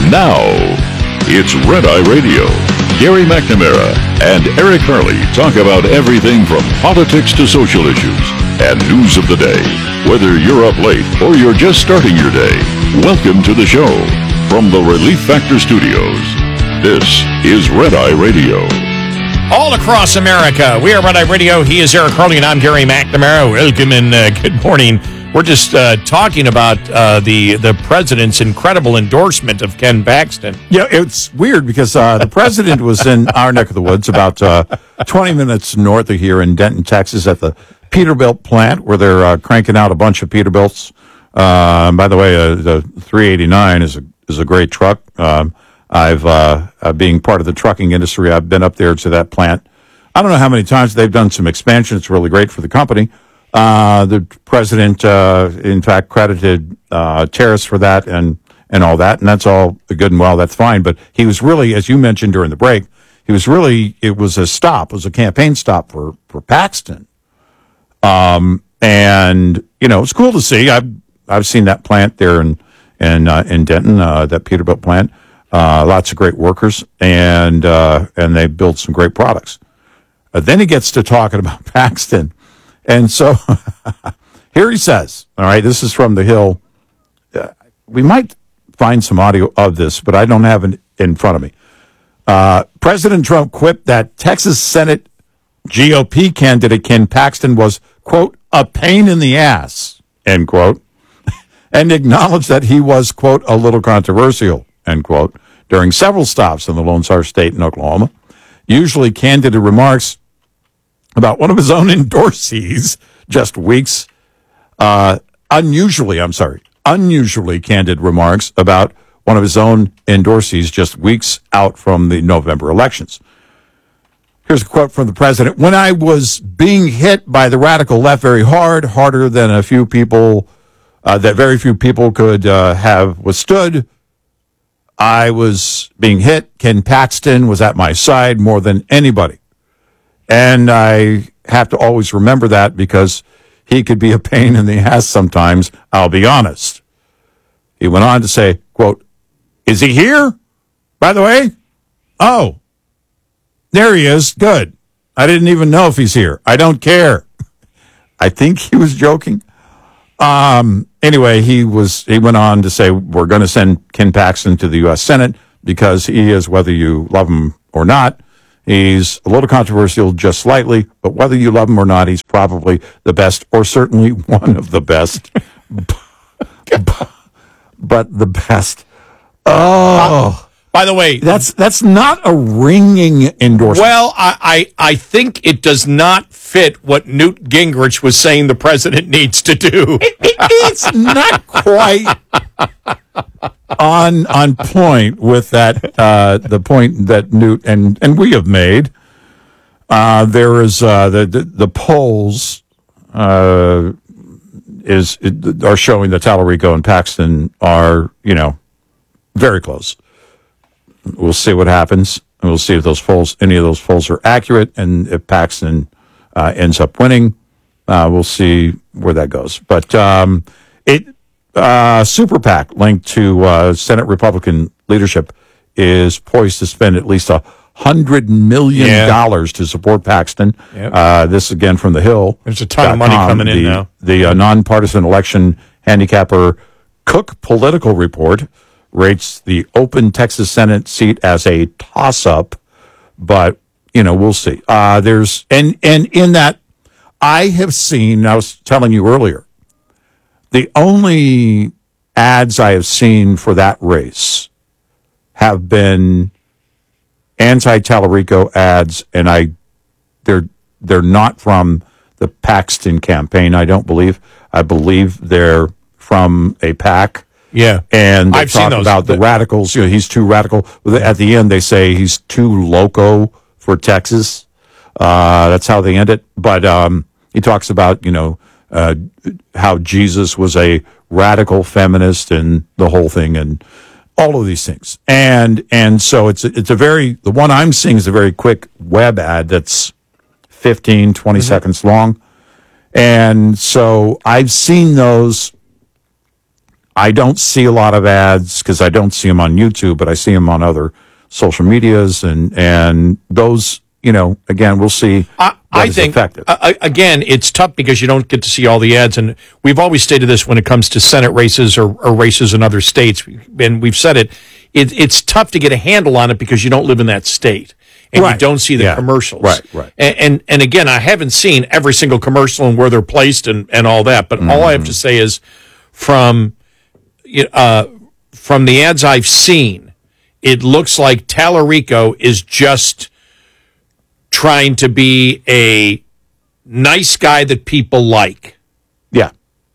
Now, it's Red Eye Radio. Gary McNamara and Eric Harley talk about everything from politics to social issues and news of the day. Whether you're up late or you're just starting your day, welcome to the show. From the Relief Factor Studios, this is Red Eye Radio. All across America, we are Red Eye Radio. He is Eric Harley, and I'm Gary McNamara. Welcome and good morning. We're just talking about the president's incredible endorsement of Ken Paxton. Yeah, it's weird because the president was in our neck of the woods, about 20 minutes north of here in Denton, Texas, at the Peterbilt plant, where they're cranking out a bunch of Peterbilts. By the way, the 389 is a great truck. Being part of the trucking industry, I've been up there to that plant. I don't know how many times. They've done some expansion. It's really great for the company. The president, in fact, credited Terrace for that and all that, and that's all good and well. That's fine. But he was really, as you mentioned during the break, it was a campaign stop for Paxton. And you know, it's cool to see. I've seen that plant there in Denton, that Peterbilt plant. Lots of great workers, and they build some great products. Then he gets to talking about Paxton. And so here he says, all right, this is from the Hill. We might find some audio of this, but I don't have it in front of me. President Trump quipped that Texas Senate GOP candidate Ken Paxton was, quote, a pain in the ass, end quote, and acknowledged that he was, quote, a little controversial, end quote, during several stops in the Lone Star State in Oklahoma. Usually candid remarks about one of his own endorsees just weeks, unusually candid remarks about one of his own endorsees just weeks out from the November elections. Here's a quote from the president. When I was being hit by the radical left very hard, harder than a few people, that very few people could have withstood, I was being hit. Ken Paxton was at my side more than anybody. And I have to always remember that because he could be a pain in the ass sometimes, I'll be honest. He went on to say, quote, is he here, by the way? Oh, there he is. Good. I didn't even know if he's here. I don't care. I think he was joking. Anyway, he went on to say, we're going to send Ken Paxton to the U.S. Senate because he is, whether you love him or not, he's a little controversial, just slightly, but whether you love him or not, he's probably the best, or certainly one of the best. But the best. Oh. By the way, that's not a ringing endorsement. Well, I think it does not fit what Newt Gingrich was saying the president needs to do. It's not quite on point with that the point that Newt and we have made. There is the polls are showing that Tallarico and Paxton are, very close. We'll see what happens. We'll see if any of those polls are accurate, and if Paxton ends up winning, we'll see where that goes. But Super PAC linked to Senate Republican leadership is poised to spend at least $100 million to support Paxton. Yep. This again from the Hill. There's a ton of money coming in now. The nonpartisan election handicapper Cook Political Report rates the open Texas Senate seat as a toss-up, but we'll see. There's and in that I have seen. I was telling you earlier, the only ads I have seen for that race have been anti-Tallarico ads, and they're not from the Paxton campaign. I don't believe. I believe they're from a PAC. Yeah, and they talk about the radicals. He's too radical. At the end, they say he's too loco for Texas. That's how they end it. But he talks about how Jesus was a radical feminist and the whole thing, and all of these things. And so the one I'm seeing is a very quick web ad that's 15, 20 seconds long. And so I've seen those. I don't see a lot of ads because I don't see them on YouTube, but I see them on other social medias, and those, again, we'll see. I think, effective. Again, it's tough because you don't get to see all the ads. And we've always stated this when it comes to Senate races or races in other states. And we've said it's tough to get a handle on it because you don't live in that state. And you don't see the commercials. Right. And again, I haven't seen every single commercial and where they're placed and all that. But all I have to say is from the ads I've seen, it looks like Tallarico is just trying to be a nice guy that people like. Yeah.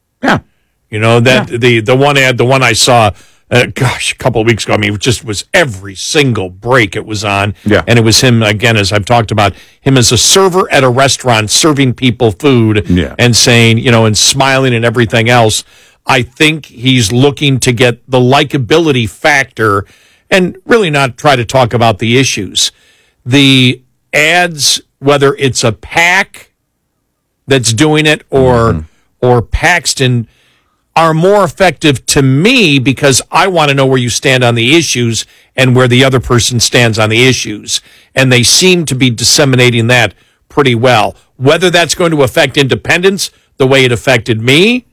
The one I saw, a couple of weeks ago. I mean, it just was every single break it was on. Yeah. And it was him, again, as I've talked about, him as a server at a restaurant serving people food and saying, and smiling and everything else. I think he's looking to get the likability factor and really not try to talk about the issues. The ads, whether it's a PAC that's doing it or Paxton, are more effective to me because I want to know where you stand on the issues and where the other person stands on the issues. And they seem to be disseminating that pretty well. Whether that's going to affect independents the way it affected me,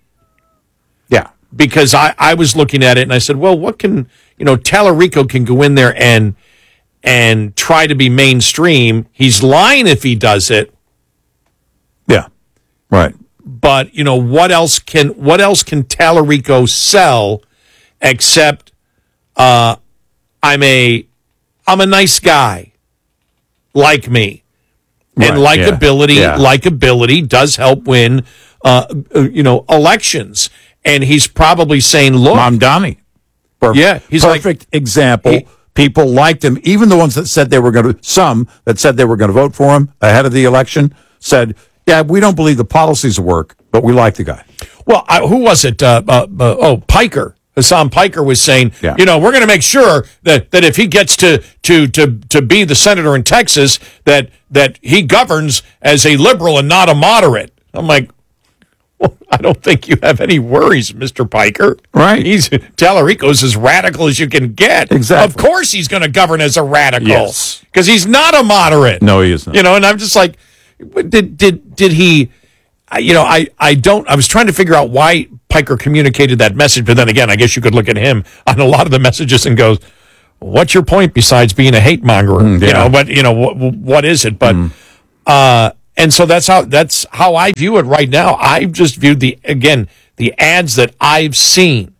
because I was looking at it and I said, well, what can, Tallarico can go in there and try to be mainstream. He's lying if he does it. Yeah. Right. But, what else can Tallarico sell except I'm a nice guy like me. Right. And likability does help win elections. And he's probably saying, look, Mamdani. He's perfect example. People liked him, even the ones that said they were going to vote for him ahead of the election said, yeah, we don't believe the policies work, but we like the guy. Well, who was it? Piker. Hassan Piker was saying, we're going to make sure that if he gets to be the senator in Texas, that he governs as a liberal and not a moderate. I'm like, well, I don't think you have any worries, Mr. Piker. Right. Tallarico's as radical as you can get. Exactly. Of course he's going to govern as a radical. Yes. Because he's not a moderate. No, he is not. And I'm just like, did he, I was trying to figure out why Piker communicated that message, but then again, I guess you could look at him on a lot of the messages and go, what's your point besides being a hate monger? What is it? But, and so that's how I view it right now. I've just viewed the ads that I've seen.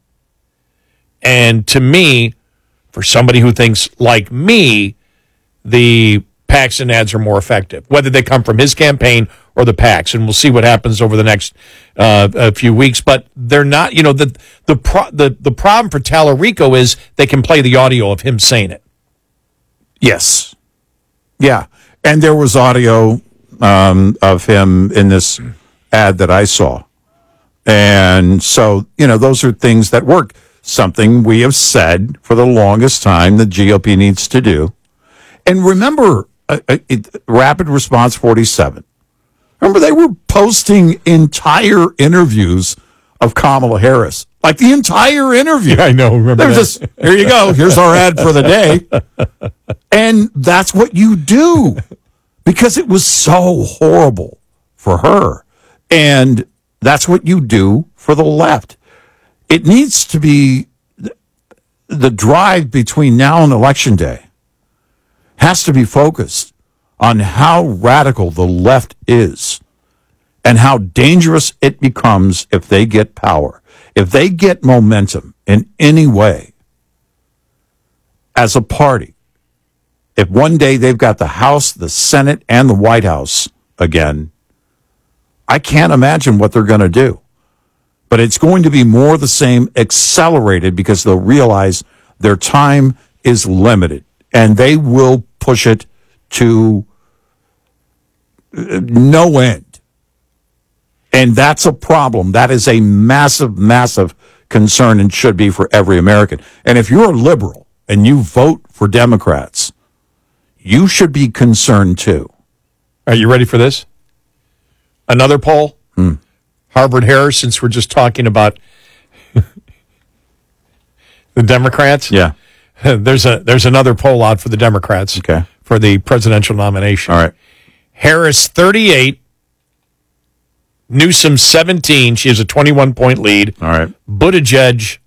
And to me, for somebody who thinks like me, the Paxton ads are more effective, whether they come from his campaign or the PACs. And we'll see what happens over the next few weeks. But they're not, the problem for Tallarico is they can play the audio of him saying it. Yes. Yeah. And there was audio of him in this ad that I saw. And so, those are things that work. Something we have said for the longest time the GOP needs to do. And remember, Rapid Response 47. Remember, they were posting entire interviews of Kamala Harris. Like the entire interview. Yeah, I know. Remember that. Here you go. Here's our ad for the day. And that's what you do. Because it was so horrible for her. And that's what you do for the left. It needs to be the drive between now and Election Day has to be focused on how radical the left is and how dangerous it becomes if they get power. If they get momentum in any way as a party, if one day they've got the House, the Senate, and the White House again, I can't imagine what they're going to do. But it's going to be more the same, accelerated, because they'll realize their time is limited. And they will push it to no end. And that's a problem. That is a massive, massive concern and should be for every American. And if you're a liberal and you vote for Democrats, you should be concerned too. Are you ready for this? Another poll? Harvard Harris, since we're just talking about The Democrats? Yeah. There's another poll out for the Democrats for the presidential nomination. All right. Harris 38, Newsom 17. She has a 21-point lead. All right. Buttigieg,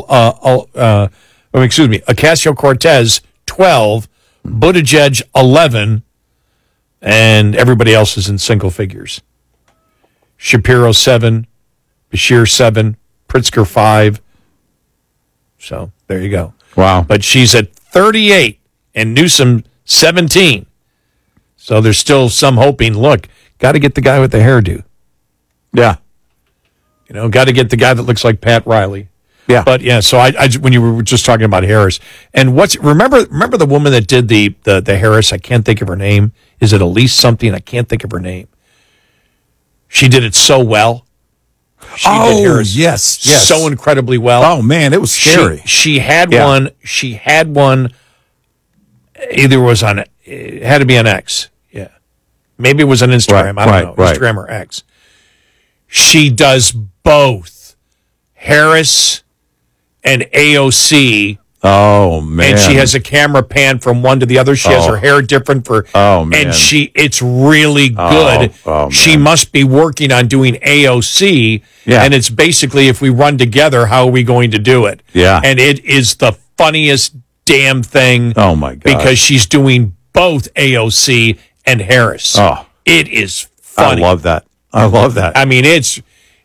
Ocasio-Cortez 12, Buttigieg 11, and everybody else is in single figures. Shapiro 7, Beshear 7, Pritzker 5. So there you go. Wow. But she's at 38 and Newsom 17. So there's still some hoping. Look, got to get the guy with the hairdo. Yeah. Got to get the guy that looks like Pat Riley. Yeah. But yeah, so I when you were just talking about Harris, and remember the woman that did the Harris? I can't think of her name. Is it Elise something? I can't think of her name. She did it so well. She did Harris yes. so incredibly well. Oh man, it was scary. She had one. She had one. Either was on. It had to be on X. Yeah, maybe it was on Instagram. I don't know. Instagram or X. She does both Harris and AOC. Oh man! And she has a camera pan from one to the other. She has her hair different for. Oh man! And it's really good. She must be working on doing AOC. Yeah. And it's basically, if we run together, how are we going to do it? Yeah. And it is the funniest damn thing. Oh my God! Because she's doing both AOC and Harris. Oh, it is funny. I love that. I mean, it's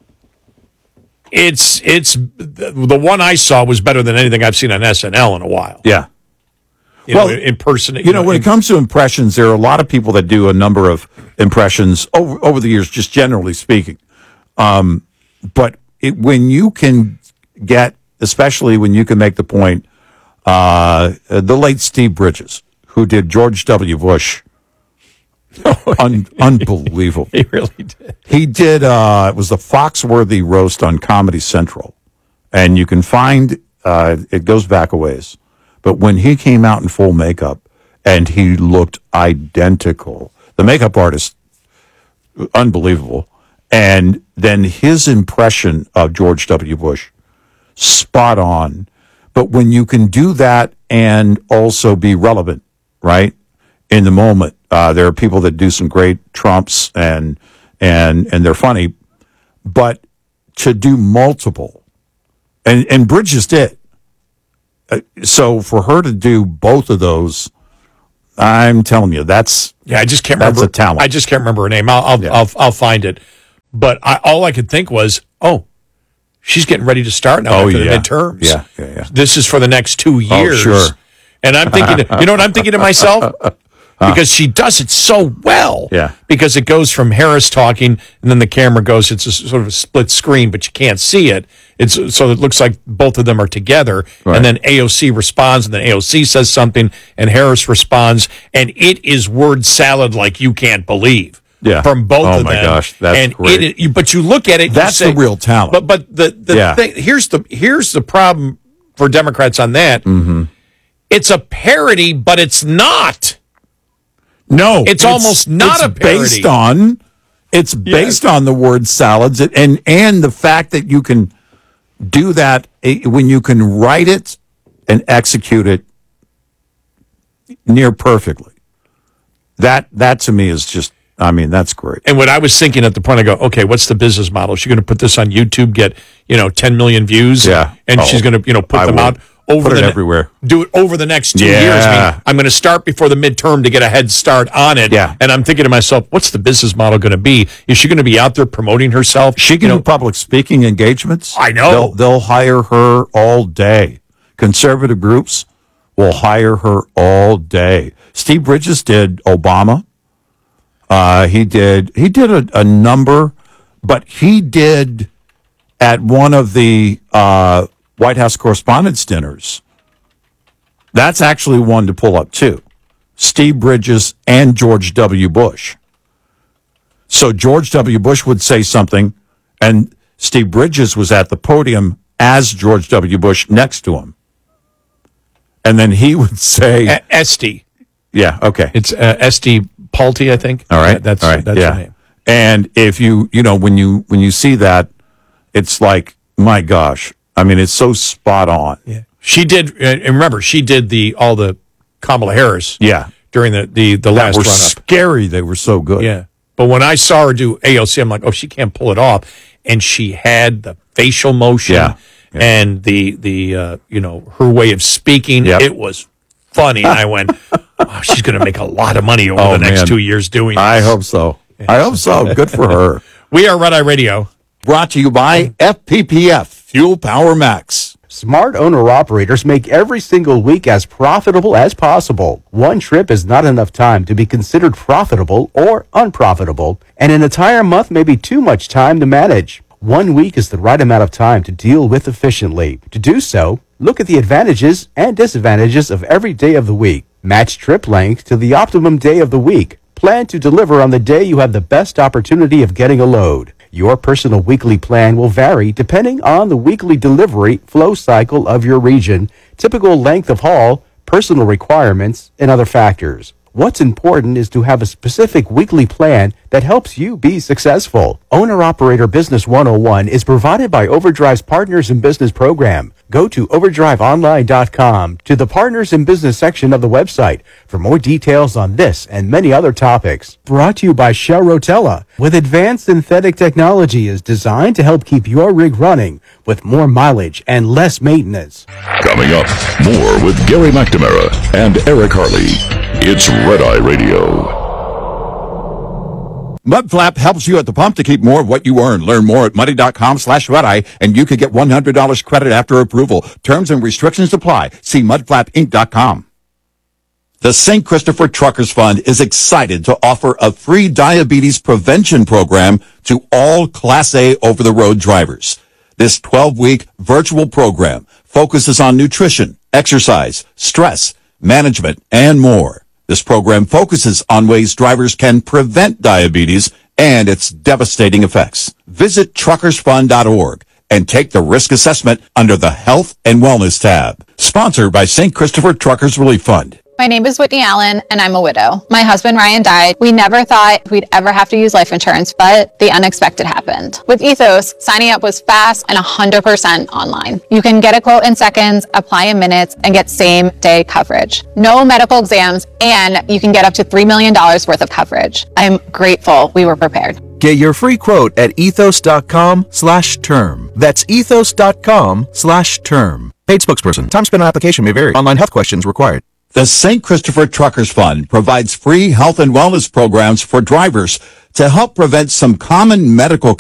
the one I saw was better than anything I've seen on SNL in a while. Yeah. In person. When it comes to impressions, there are a lot of people that do a number of impressions over the years, just generally speaking. But when you can get, especially when you can make the point, the late Steve Bridges, who did George W. Bush, unbelievable. He really did. He did, it was the Foxworthy roast on Comedy Central. And you can find, it goes back a ways. But when he came out in full makeup and he looked identical, the makeup artist, unbelievable. And then his impression of George W. Bush, spot on. But when you can do that and also be relevant, right, in the moment, there are people that do some great Trumps and they're funny, but to do multiple, and Bridges did. So for her to do both of those, I'm telling you, I just can't remember. That's a talent. I just can't remember her name. I'll find it. But all I could think was, she's getting ready to start now after the midterms. Yeah. This is for the next 2 years. Sure. And I'm thinking, you know what I'm thinking to myself? Because she does it so well. Yeah. Because it goes from Harris talking, and then the camera goes, it's a sort of a split screen, but you can't see it. So it looks like both of them are together. Right. And then AOC responds, and then AOC says something, and Harris responds, and it is word salad like you can't believe. Yeah. From both of them. Oh my gosh, that's great. But you look at it, that's the real talent. But the thing, here's the problem for Democrats on that. Mm-hmm. It's a parody, but it's not. No, it's almost not a parody. It's based on the word salads and the fact that you can do that when you can write it and execute it near perfectly. That to me is just, that's great. And what I was thinking at the point, I go, okay, what's the business model? Is she going to put this on YouTube, get 10 million views? Yeah, and she's going to put them out over everywhere. Do it over the next 2 years. I'm going to start before the midterm to get a head start on it. Yeah. And I'm thinking to myself, what's the business model going to be? Is she going to be out there promoting herself? She can do public speaking engagements. I know. They'll hire her all day. Conservative groups will hire her all day. Steve Bridges did Obama. He did a number, but he did at one of the White House Correspondents' Dinners. That's actually one to pull up, too. Steve Bridges and George W. Bush. So George W. Bush would say something, and Steve Bridges was at the podium as George W. Bush next to him. And then he would say... Esty. Yeah, okay. It's Esty Palti, I think. All right. That's her name. And if when you see that, it's like, my gosh. It's so spot on. Yeah. She did, and remember, she did all the Kamala Harris. Yeah. During the That last were run-up. scary. They were so good. Yeah. But when I saw her do AOC, I'm like, oh, she can't pull it off. And she had the facial motion and the her way of speaking. Yep. It was funny. I went, oh, she's going to make a lot of money over the next 2 years doing this. I hope so. I hope so. Good for her. We are Red Eye Radio. Brought to you by FPPF, Fuel Power Max. Smart owner-operators make every single week as profitable as possible. One trip is not enough time to be considered profitable or unprofitable, and an entire month may be too much time to manage. 1 week is the right amount of time to deal with efficiently. To do so, look at the advantages and disadvantages of every day of the week. Match trip length to the optimum day of the week. Plan to deliver on the day you have the best opportunity of getting a load. Your personal weekly plan will vary depending on the weekly delivery flow cycle of your region, typical length of haul, personal requirements, and other factors. What's important is to have a specific weekly plan that helps you be successful. Owner-Operator Business 101 is provided by Overdrive's Partners in Business program. Go to overdriveonline.com to the Partners in Business section of the website for more details on this and many other topics. Brought to you by Shell Rotella, with advanced synthetic technology is designed to help keep your rig running with more mileage and less maintenance. Coming up, more with Gary McNamara and Eric Harley. It's Red Eye Radio. Mudflap helps you at the pump to keep more of what you earn. Learn more at muddy.com/redeye, and you could get $100 credit after approval. Terms and restrictions apply. See mudflapinc.com. The St. Christopher Truckers Fund is excited to offer a free diabetes prevention program to all Class A over-the-road drivers. This 12-week virtual program focuses on nutrition, exercise, stress, management, and more. This program focuses on ways drivers can prevent diabetes and its devastating effects. Visit truckersfund.org and take the risk assessment under the Health and Wellness tab. Sponsored by St. Christopher Truckers Relief Fund. My name is Whitney Allen, and I'm a widow. My husband, Ryan, died. We never thought we'd ever have to use life insurance, but the unexpected happened. With Ethos, signing up was fast and 100% online. You can get a quote in seconds, apply in minutes, and get same-day coverage. No medical exams, and you can get up to $3 million worth of coverage. I'm grateful we were prepared. Get your free quote at ethos.com/term. That's ethos.com/term. Paid spokesperson. Time spent on application may vary. Online health questions required. The St. Christopher Truckers Fund provides free health and wellness programs for drivers to help prevent some common medical